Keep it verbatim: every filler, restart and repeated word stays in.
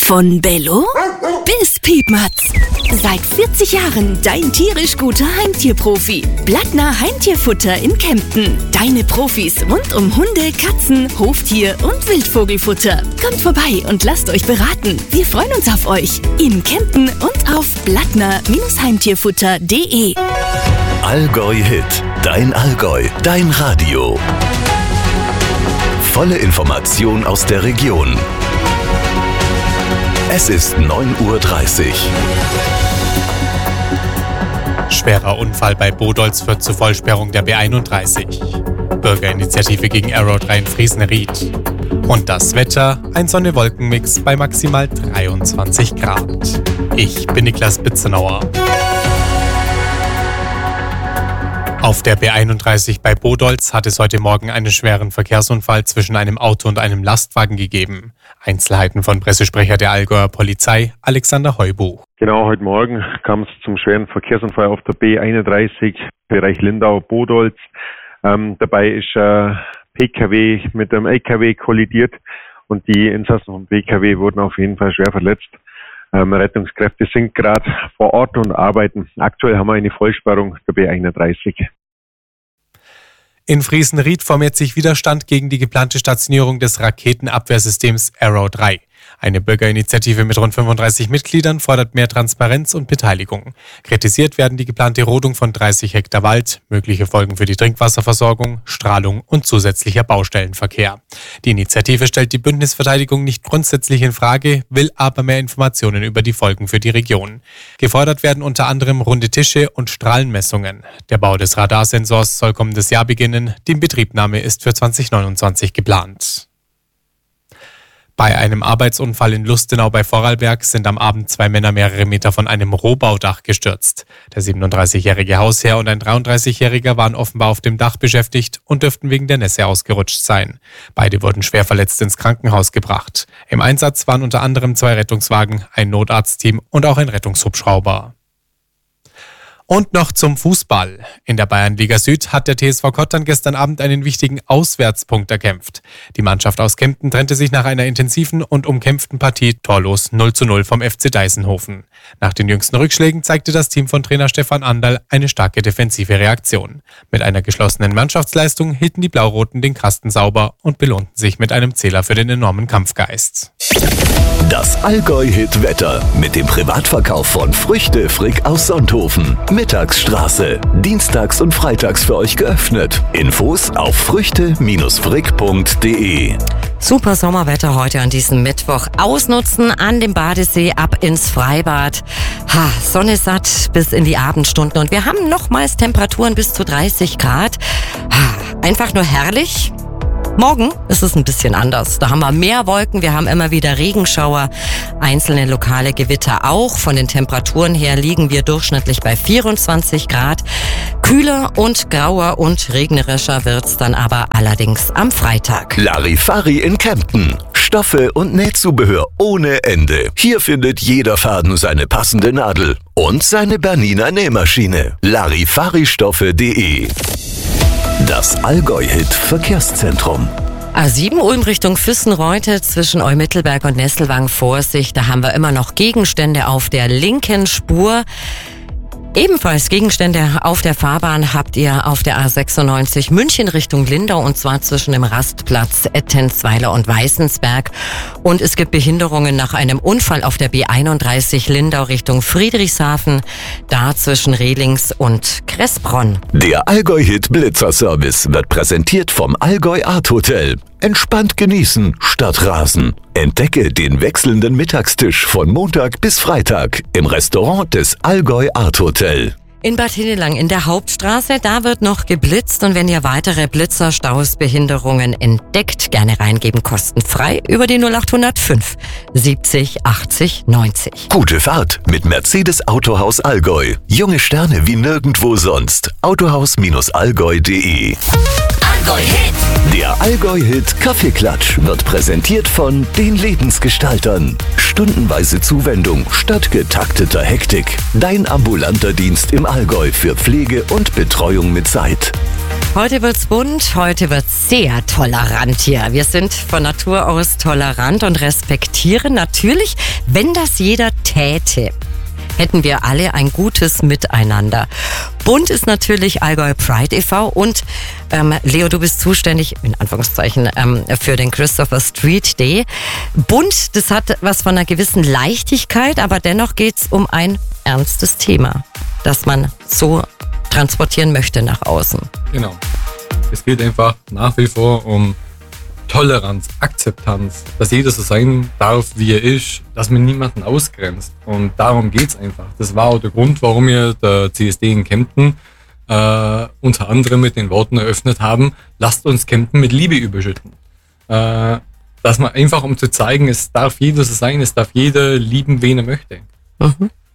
Von Bello bis Piepmatz. Seit vierzig Jahren dein tierisch guter Heimtierprofi. Blattner Heimtierfutter in Kempten. Deine Profis rund um Hunde, Katzen, Hoftier und Wildvogelfutter. Kommt vorbei und lasst euch beraten. Wir freuen uns auf euch. In Kempten und auf blattner Heimtierfutter punkt de. Allgäu Hit. Dein Allgäu. Dein Radio. Volle Information aus der Region. Es ist neun Uhr dreißig. Schwerer Unfall bei Bodolz führt zur Vollsperrung der B einunddreißig. Bürgerinitiative gegen Aero drei in Friesenried. Und das Wetter, ein Sonne-Wolken-Mix bei maximal dreiundzwanzig Grad. Ich bin Niklas Bitzenauer. Auf der B einunddreißig bei Bodolz hat es heute Morgen einen schweren Verkehrsunfall zwischen einem Auto und einem Lastwagen gegeben. Einzelheiten von Pressesprecher der Allgäuer Polizei, Alexander Heubuch. Genau, heute Morgen kam es zum schweren Verkehrsunfall auf der B einunddreißig, Bereich Lindau-Bodolz. Ähm, dabei ist ein äh, P K W mit einem L K W kollidiert und die Insassen vom P K W wurden auf jeden Fall schwer verletzt. Ähm, Rettungskräfte sind gerade vor Ort und arbeiten. Aktuell haben wir eine Vollsperrung der B einunddreißig. In Friesenried formiert sich Widerstand gegen die geplante Stationierung des Raketenabwehrsystems Aero drei. Eine Bürgerinitiative mit rund fünfunddreißig Mitgliedern fordert mehr Transparenz und Beteiligung. Kritisiert werden die geplante Rodung von dreißig Hektar Wald, mögliche Folgen für die Trinkwasserversorgung, Strahlung und zusätzlicher Baustellenverkehr. Die Initiative stellt die Bündnisverteidigung nicht grundsätzlich in Frage, will aber mehr Informationen über die Folgen für die Region. Gefordert werden unter anderem runde Tische und Strahlenmessungen. Der Bau des Radarsensors soll kommendes Jahr beginnen. Die Inbetriebnahme ist für zwanzig neunundzwanzig geplant. Bei einem Arbeitsunfall in Lustenau bei Vorarlberg sind am Abend zwei Männer mehrere Meter von einem Rohbaudach gestürzt. Der siebenunddreißigjährige Hausherr und ein dreiunddreißigjähriger waren offenbar auf dem Dach beschäftigt und dürften wegen der Nässe ausgerutscht sein. Beide wurden schwer verletzt ins Krankenhaus gebracht. Im Einsatz waren unter anderem zwei Rettungswagen, ein Notarztteam und auch ein Rettungshubschrauber. Und noch zum Fußball. In der Bayernliga Süd hat der T S V Kottern gestern Abend einen wichtigen Auswärtspunkt erkämpft. Die Mannschaft aus Kempten trennte sich nach einer intensiven und umkämpften Partie torlos null zu null vom F C Deisenhofen. Nach den jüngsten Rückschlägen zeigte das Team von Trainer Stefan Anderl eine starke defensive Reaktion. Mit einer geschlossenen Mannschaftsleistung hielten die Blau-Roten den Kasten sauber und belohnten sich mit einem Zähler für den enormen Kampfgeist. Das Allgäu-Hit-Wetter mit dem Privatverkauf von Früchte Frick aus Sonthofen. Mittagsstraße. Dienstags und freitags für euch geöffnet. Infos auf früchte Frick punkt de. Super Sommerwetter heute an diesem Mittwoch. Ausnutzen an dem Badesee, ab ins Freibad. Ha, Sonne satt bis in die Abendstunden und wir haben nochmals Temperaturen bis zu dreißig Grad. Ha, einfach nur herrlich. Morgen ist es ein bisschen anders. Da haben wir mehr Wolken, wir haben immer wieder Regenschauer, einzelne lokale Gewitter auch. Von den Temperaturen her liegen wir durchschnittlich bei vierundzwanzig Grad. Kühler und grauer und regnerischer wird's dann aber allerdings am Freitag. Larifari in Kempten. Stoffe und Nähzubehör ohne Ende. Hier findet jeder Faden seine passende Nadel und seine Bernina Nähmaschine. Larifaristoffe punkt de. Das Allgäu-Hit Verkehrszentrum. A sieben Ulm Richtung Füssenreute zwischen Eumittelberg und Nesselwang. Vorsicht, da haben wir immer noch Gegenstände auf der linken Spur. Ebenfalls Gegenstände auf der Fahrbahn habt ihr auf der A sechsundneunzig München Richtung Lindau und zwar zwischen dem Rastplatz Ettensweiler und Weißensberg. Und es gibt Behinderungen nach einem Unfall auf der B einunddreißig Lindau Richtung Friedrichshafen, da zwischen Rehlings und Kressbronn. Der Allgäu-Hit Blitzerservice wird präsentiert vom Allgäu Art Hotel. Entspannt genießen statt rasen. Entdecke den wechselnden Mittagstisch von Montag bis Freitag im Restaurant des Allgäu Art Hotel. In Bad Hindelang in der Hauptstraße, da wird noch geblitzt und wenn ihr weitere Blitzer, Staus, Behinderungen entdeckt, gerne reingeben, kostenfrei über die null acht null fünf siebzig achtzig neunzig. Gute Fahrt mit Mercedes Autohaus Allgäu. Junge Sterne wie nirgendwo sonst. autohaus allgäu punkt de. Allgäu-Hit. Der Allgäu-Hit Kaffeeklatsch wird präsentiert von den Lebensgestaltern. Stundenweise Zuwendung statt getakteter Hektik. Dein ambulanter Dienst im Allgäu für Pflege und Betreuung mit Zeit. Heute wird's bunt, heute wird's sehr tolerant hier. Wir sind von Natur aus tolerant und respektieren natürlich, wenn das jeder täte, hätten wir alle ein gutes Miteinander. Bunt ist natürlich Allgäu Pride e V und ähm, Leo, du bist zuständig, in Anführungszeichen, ähm, für den Christopher Street Day. Bunt, das hat was von einer gewissen Leichtigkeit, aber dennoch geht's um ein ernstes Thema, das man so transportieren möchte nach außen. Genau. Es geht einfach nach wie vor um Toleranz, Akzeptanz, dass jeder so sein darf, wie er ist, dass man niemanden ausgrenzt. Und darum geht's einfach. Das war auch der Grund, warum wir der C S D in Kempten äh, unter anderem mit den Worten eröffnet haben, lasst uns Kempten mit Liebe überschütten. Äh, dass man einfach, um zu zeigen, es darf jeder so sein, es darf jeder lieben, wen er möchte. Mhm.